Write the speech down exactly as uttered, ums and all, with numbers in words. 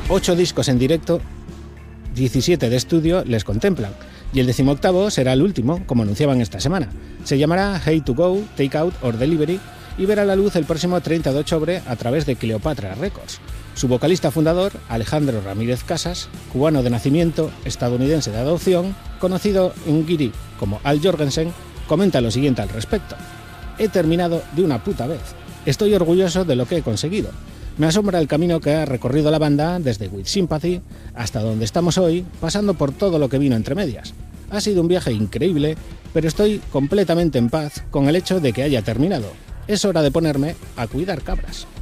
Ocho discos en directo, diecisiete de estudio les contemplan, y el decimoctavo será el último, como anunciaban esta semana. Se llamará Hey to Go, Take Out or Delivery y verá la luz el próximo treinta de octubre a través de Cleopatra Records. Su vocalista fundador, Alejandro Ramírez Casas, cubano de nacimiento, estadounidense de adopción, conocido en guiri como Al Jorgensen, comenta lo siguiente al respecto. He terminado de una puta vez. Estoy orgulloso de lo que he conseguido. Me asombra el camino que ha recorrido la banda desde With Sympathy hasta donde estamos hoy, pasando por todo lo que vino entre medias. Ha sido un viaje increíble, pero estoy completamente en paz con el hecho de que haya terminado. Es hora de ponerme a cuidar cabras.